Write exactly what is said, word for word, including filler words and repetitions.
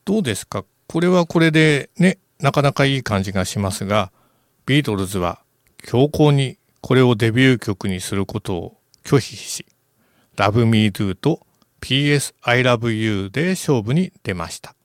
どうですか？これはこれでね、なかなかいい感じがしますが、ビートルズは強硬にこれをデビュー曲にすることを拒否し、Love Me Do と ピーエス I Love You で勝負に出ました。